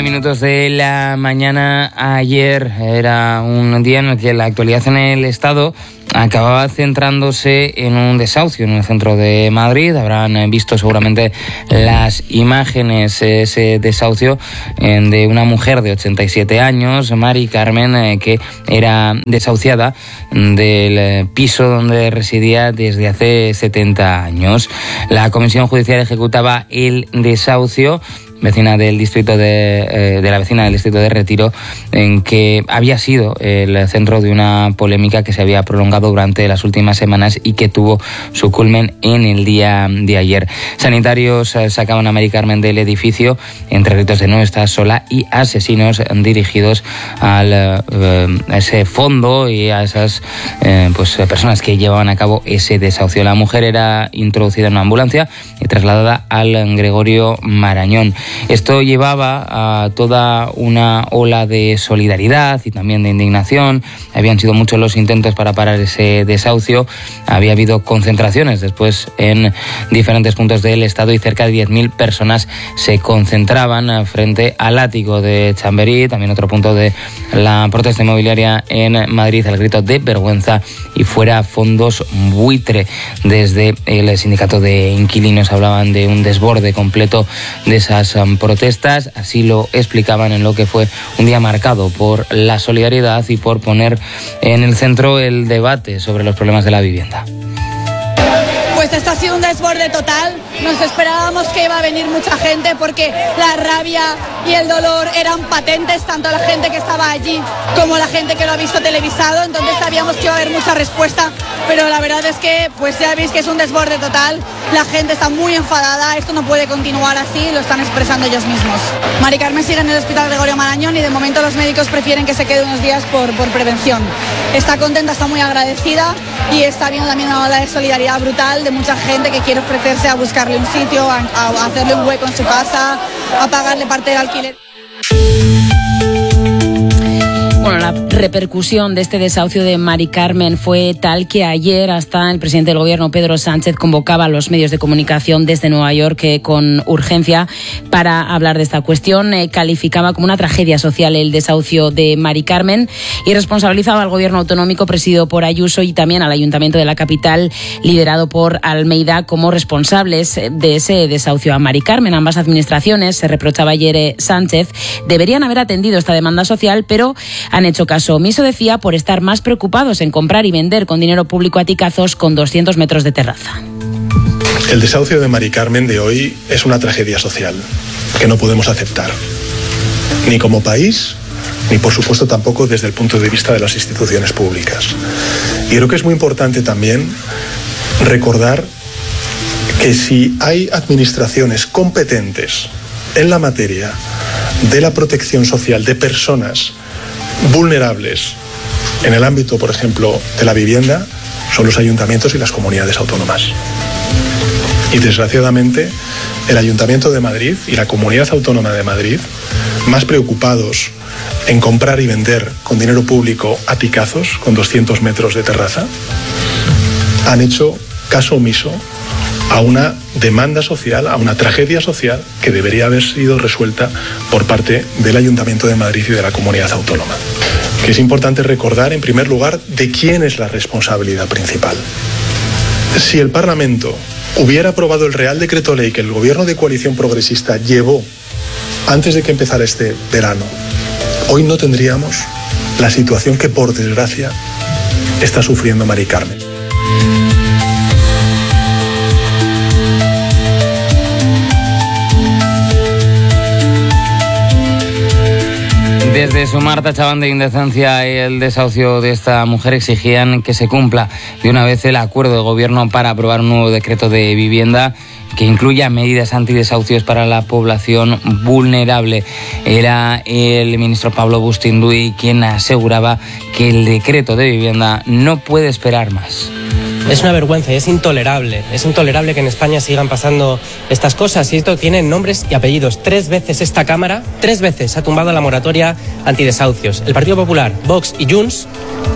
minutos de la mañana. Ayer era un día en el que la actualidad en el Estado acababa centrándose en un desahucio en el centro de Madrid. Habrán visto seguramente las imágenes, ese desahucio de una mujer de 87 años, Mari Carmen, que era desahuciada del piso donde residía desde hace 70 años. La Comisión Judicial ejecutaba el desahucio, vecina del distrito de la vecina del distrito de Retiro, en que había sido el centro de una polémica que se había prolongado durante las últimas semanas y que tuvo su culmen en el día de ayer. Sanitarios sacaban a Mari Carmen del edificio entre gritos de "no estás sola" y asesinos dirigidos a ese fondo y a esas personas que llevaban a cabo ese desahucio. La mujer era introducida en una ambulancia y trasladada al Gregorio Marañón. Esto llevaba a toda una ola de solidaridad y también de indignación. Habían sido muchos los intentos para parar ese desahucio. Había habido concentraciones después en diferentes puntos del Estado y cerca de 10.000 personas se concentraban frente al ático de Chamberí, también otro punto de la protesta inmobiliaria en Madrid, al grito de "vergüenza" y "fuera fondos buitre". Desde el sindicato de inquilinos hablaban de un desborde completo de esas protestas. Así lo explicaban en lo que fue un día marcado por la solidaridad y por poner en el centro el debate sobre los problemas de la vivienda. Pues esto ha sido un desborde total. Nos esperábamos que iba a venir mucha gente porque la rabia y el dolor eran patentes, tanto la gente que estaba allí como la gente que lo ha visto televisado. Entonces sabíamos que iba a haber mucha respuesta, pero la verdad es que pues ya veis que es un desborde total. La gente está muy enfadada, esto no puede continuar así, lo están expresando ellos mismos. Mari Carmen sigue en el Hospital Gregorio Marañón y de momento los médicos prefieren que se quede unos días por prevención. Está contenta, está muy agradecida y está viendo también una ola de solidaridad brutal de mucha gente que quiere ofrecerse a buscarle un sitio, a hacerle un hueco en su casa, a pagarle parte del alquiler. Bueno, la repercusión de este desahucio de Mari Carmen fue tal que ayer hasta el presidente del gobierno, Pedro Sánchez, convocaba a los medios de comunicación desde Nueva York con urgencia para hablar de esta cuestión. Calificaba como una tragedia social el desahucio de Mari Carmen y responsabilizaba al gobierno autonómico presidido por Ayuso y también al ayuntamiento de la capital liderado por Almeida como responsables de ese desahucio a Mari Carmen. Ambas administraciones, se reprochaba ayer Sánchez, deberían haber atendido esta demanda social, pero han hecho caso omiso, decía, por estar más preocupados en comprar y vender con dinero público aticazos con 200 metros de terraza. El desahucio de Mari Carmen de hoy es una tragedia social que no podemos aceptar, ni como país, ni por supuesto tampoco desde el punto de vista de las instituciones públicas. Y creo que es muy importante también recordar que si hay administraciones competentes en la materia de la protección social de personas vulnerables en el ámbito, por ejemplo, de la vivienda, son los ayuntamientos y las comunidades autónomas. Y desgraciadamente, el Ayuntamiento de Madrid y la Comunidad Autónoma de Madrid, más preocupados en comprar y vender con dinero público aticazos con 200 metros de terraza, han hecho caso omiso a una demanda social, a una tragedia social que debería haber sido resuelta por parte del Ayuntamiento de Madrid y de la Comunidad Autónoma. Que es importante recordar, en primer lugar, de quién es la responsabilidad principal. Si el Parlamento hubiera aprobado el Real Decreto Ley que el Gobierno de Coalición Progresista llevó antes de que empezara este verano, hoy no tendríamos la situación que, por desgracia, está sufriendo Mari Carmen. Desde Sumar tachaban de indecencia el desahucio de esta mujer, exigían que se cumpla de una vez el acuerdo de gobierno para aprobar un nuevo decreto de vivienda que incluya medidas antidesahucios para la población vulnerable. Era el ministro Pablo Bustinduy quien aseguraba que el decreto de vivienda no puede esperar más. Es una vergüenza y es intolerable que en España sigan pasando estas cosas, y esto tiene nombres y apellidos. 3 veces esta Cámara, 3 veces ha tumbado la moratoria antidesahucios. El Partido Popular, Vox y Junts